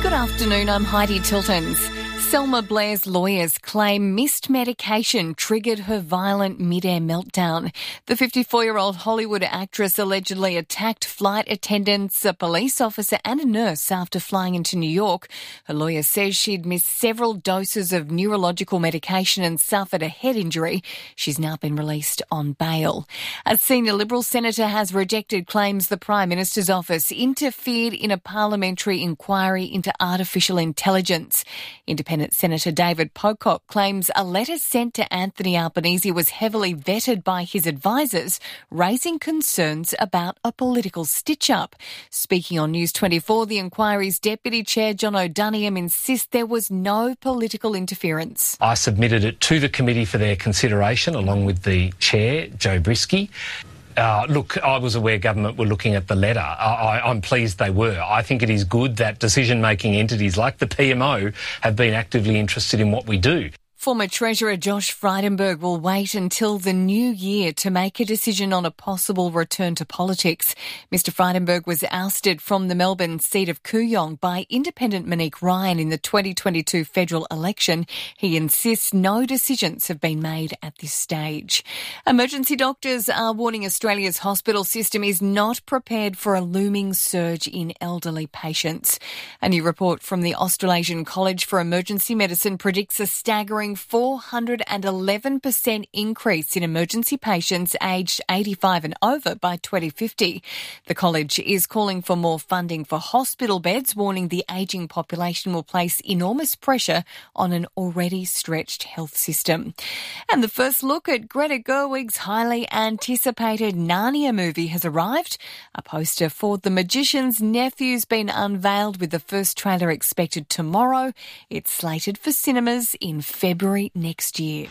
Good afternoon, I'm Heidi Tiltons. Selma Blair's lawyers claim missed medication triggered her violent mid-air meltdown. The 54-year-old Hollywood actress allegedly attacked flight attendants, a police officer and a nurse after flying into New York. Her lawyer says she'd missed several doses of neurological medication and suffered a head injury. She's now been released on bail. A senior Liberal senator has rejected claims the Prime Minister's office interfered in a parliamentary inquiry into artificial intelligence. Independent Senator David Pocock claims a letter sent to Anthony Albanese was heavily vetted by his advisers, raising concerns about a political stitch-up. Speaking on News 24, the inquiry's Deputy Chair John O'Doniam insists there was no political interference. I submitted it to the committee for their consideration along with the Chair, Joe Brisky. Look, I was aware government were looking at the letter. I'm pleased they were. I think it is good that decision-making entities like the PMO have been actively interested in what we do. Former Treasurer Josh Frydenberg will wait until the new year to make a decision on a possible return to politics. Mr Frydenberg was ousted from the Melbourne seat of Kooyong by independent Monique Ryan in the 2022 federal election. He insists no decisions have been made at this stage. Emergency doctors are warning Australia's hospital system is not prepared for a looming surge in elderly patients. A new report from the Australasian College for Emergency Medicine predicts a staggering 411% increase in emergency patients aged 85 and over by 2050. The college is calling for more funding for hospital beds, warning the ageing population will place enormous pressure on an already stretched health system. And the first look at Greta Gerwig's highly anticipated Narnia movie has arrived. A poster for The Magician's Nephew's been unveiled with the first trailer expected tomorrow. It's slated for cinemas in February next year.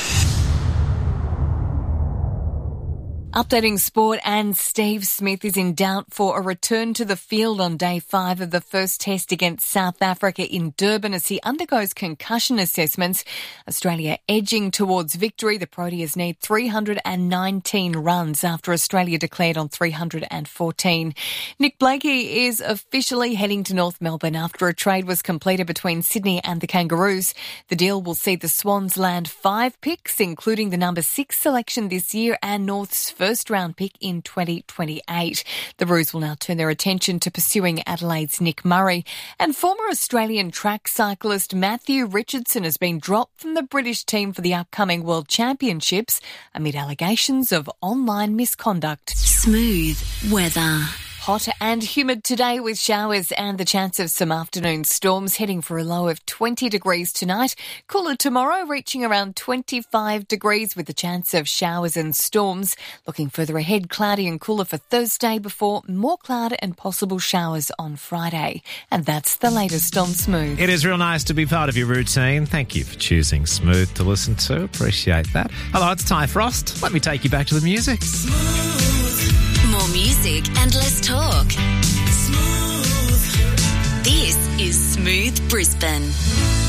Updating sport, and Steve Smith is in doubt for a return to the field on day 5 of the first test against South Africa in Durban as he undergoes concussion assessments. Australia edging towards victory. The Proteas need 319 runs after Australia declared on 314. Nick Blakey is officially heading to North Melbourne after a trade was completed between Sydney and the Kangaroos. The deal will see the Swans land 5 picks, including the number 6 selection this year and North's first-round pick in 2028. The Roos will now turn their attention to pursuing Adelaide's Nick Murray. And former Australian track cyclist Matthew Richardson has been dropped from the British team for the upcoming World Championships amid allegations of online misconduct. Smooth weather. Hot and humid today with showers and the chance of some afternoon storms, heading for a low of 20 degrees tonight. Cooler tomorrow, reaching around 25 degrees with the chance of showers and storms. Looking further ahead, cloudy and cooler for Thursday before more cloud and possible showers on Friday. And that's the latest on Smooth. It is real nice to be part of your routine. Thank you for choosing Smooth to listen to. Appreciate that. Hello, it's Ty Frost. Let me take you back to the music. More music and less talk. Smooth. This is Smooth Brisbane.